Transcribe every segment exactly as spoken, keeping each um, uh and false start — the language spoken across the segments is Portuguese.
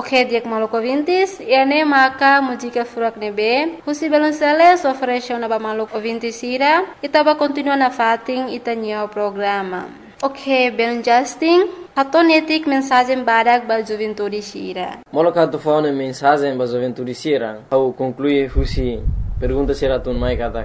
Ok, dia maluco ouvintes, e ane maka música furak nebe, husi belonceles oferece na ba maluco ouvintes ira, itaba continua na fating itanyo programa. Ok, belon Justin, hatonetik mensagem badak ba juventude sira. Moloka tu fone mensagem ba juventude sira, au conclui husi pergunta sira tun mai katak.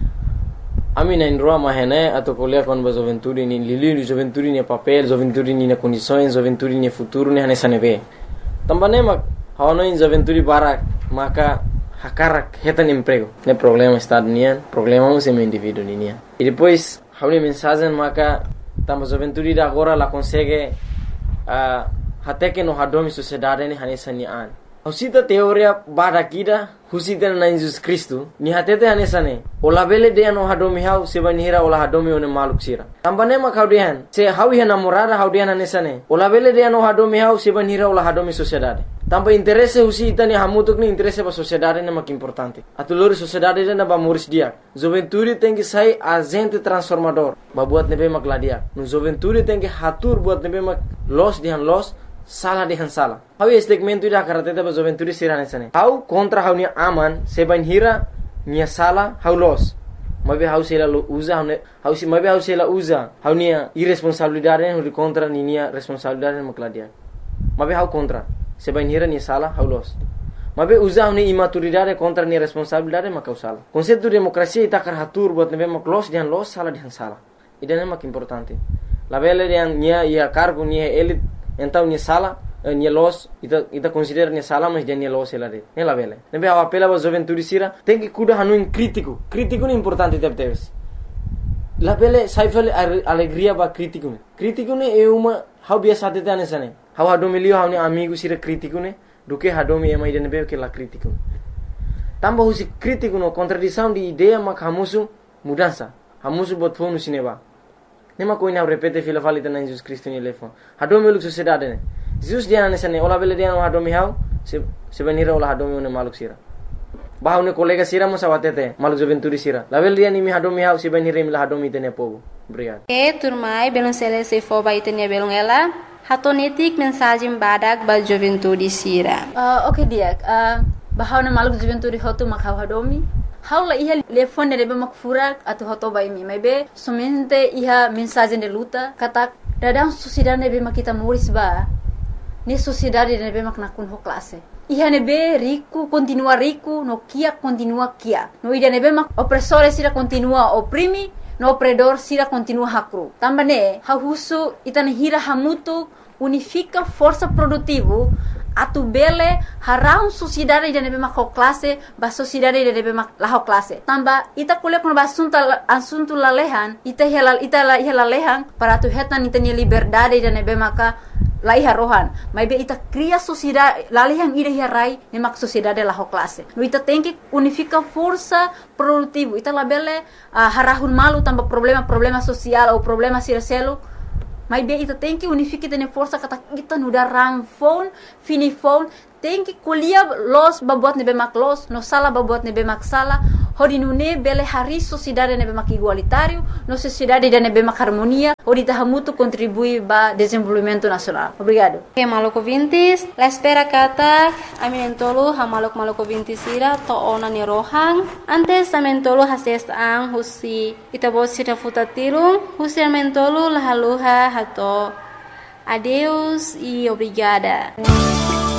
Ami na indroa mahene atau kuliah kon ba juventude ni lili juventude ni papel, juventude ni na condições, juventude ni futuro ni hanesa nebe. Tambane mak hawana in juventude barak maka hakarak hetan emprego. Ne problema está nian, problema um sem indivíduo nian. E depois hauni mensagem maka tamba juventude da agora la consegue uh, até que no hadomi sociedade ni hanesa nian. Husita teoria barakida husita na Jesus Cristo ni hatete hanesane ola bele de no hadomi hau sebani hira ola hadomi one maluk sira tambane ma kaudian se hawi hana morada haudian hanesane ola bele de no hadomi hau sebani hira ola hadomi sociedade tamba interesse husita ni hamutuk ni interesse ba sociedade na mak importante atulori sociedade na ba moris dia juventude tem que sai agente transformador ba buat nebe mak ladia no juventude tem que hatur buat nebe mak los dihan los salah dihan salah. Hau segmento ida karateta ba juventude sirane sane. Hau kontra hau ni aman seban hira nia salah hau los. Mabe hau sela uza hau hau si mabe hau sela uza hau nia irresponsabilidade hau kontra ni nia responsabilidade makladia. Mabe hau kontra seban hira nia salah hau los. Mabe uza hau ni imaturidade kontra nia responsabilidade makau salah. Konsepto demokrasia ita karatur buat nebe mak los dihan los salah dihan salah. Idane mak importante. La bele dihan nia ia cargo nia elit então ni sala ni los ita ita considera ni sala mas dia ni los ela de ela vele nebe a apela ba juventude sira tem que cuidar hanu in crítico crítico ni importante teve teves la vele saifale alegria ba crítico ne crítico ne é uma how biasa de tane sane how hadomilio how ni amigo sira crítico ne do que hadomi é mais de nebe que la crítico tamba husi crítico no contradição de ideia mak hamusu mudança hamusu bot fonu sineba nema koina repete fila falita na Jesus Cristo ni lefon hadomi luk sociedade ne Jesus dia na sane ola bele dia no hadomi hau se se venira ola hadomi ne maluk sira bahau ne kolega sira mo sawatete maluk juventude sira la bele dia ni mi hadomi hau se venira mi la hadomi tene povo obrigado e turmai belon sele se fo ba itenia belon ela hatonetik mensagem badak ba juventude sira uh, okay dia uh, bahau ne maluk juventude hotu makau hadomi Haula iha telefone de mak furak atau hoto bai mi maybe somente iha mensagem de luta kata dadang sociedade nebe mak kita muris ba ni sociedade nebe mak nakun ho classe iha nebe rico continua rico no kia continua kia no ida nebe mak opressore sira continua oprimi no opredor sira continua hakru tambane ha husu itane hira hamutu unifica força produtivo atu bele harau sociedade de nebe mak classe ba sociedade de nebe mak la classe tamba ita kuliah kon basunta asunto lalehan ita helal ita la helalehan para tu hetan ita ni liberdade de nebe maka lai harohan mai be ita cria sociedade lalehan ida hirai ne mak sociedade la classe no ita tem que unifica força produtivo ita la bele uh, harahun malu tamba problema problema social ou problema siraselo Mas bem, ita tem que unificar tene força kata kita nuda ramfon, finifon, tem que colher los babuat nebe mak los, no sala babuat nebe mak sala, hodi nune bele hari sociedade nebe mak igualitário, no sociedade de nebe mak harmonia, hodi tahamutu contribui ba desenvolvimento nacional. Obrigado. Okay, maloko vintis, la espera kata, aminentolo ha malok maloko vintis ira to ona ni rohang, antes amentolo hases ang husi itabos sita futatirung, husi amentolo lahaluha hato. Adeus e obrigada.